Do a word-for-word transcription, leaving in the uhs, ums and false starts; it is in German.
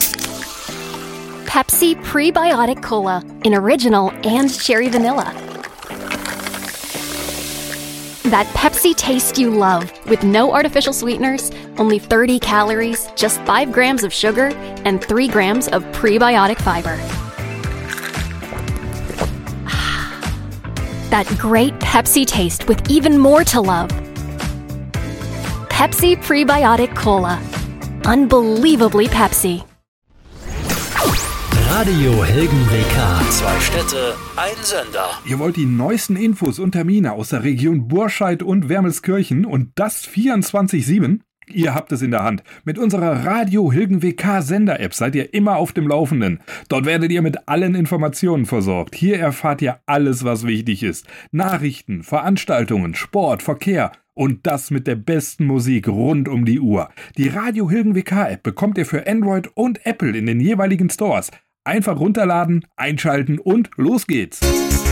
Pepsi Prebiotic Cola in original and cherry vanilla. That Pepsi taste you love with no artificial sweeteners, only thirty calories, just five grams of sugar, and three grams of prebiotic fiber. That great Pepsi taste with even more to love. Pepsi Prebiotic Cola. Unbelievably Pepsi. Radio Hilgen W K. Zwei Städte, ein Sender. Ihr wollt die neuesten Infos und Termine aus der Region Burscheid und Wermelskirchen und das vierundzwanzig sieben? Ihr habt es in der Hand. Mit unserer Radio Hilgen W K Sender-App seid ihr immer auf dem Laufenden. Dort werdet ihr mit allen Informationen versorgt. Hier erfahrt ihr alles, was wichtig ist. Nachrichten, Veranstaltungen, Sport, Verkehr und das mit der besten Musik rund um die Uhr. Die Radio Hilgen W K App bekommt ihr für Android und Apple in den jeweiligen Stores. Einfach runterladen, einschalten und los geht's.